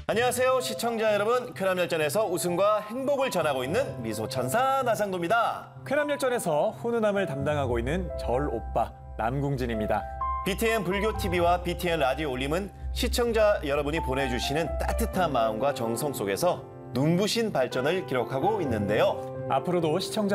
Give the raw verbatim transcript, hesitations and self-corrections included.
안녕하세요, 시청자 여러분. 쾌남열전에서 웃음과 행복을 전하고 있는 미소천사 나상도입니다. 쾌남열전에서 훈훈함을 담당하고 있는 절 오빠 남궁진입니다. 비티엔 불교티비와 비티엔 라디오 올림은 시청자 여러분이 보내주시는 따뜻한 마음과 정성 속에서 눈부신 발전을 기록하고 있는데요. 앞으로도 시청자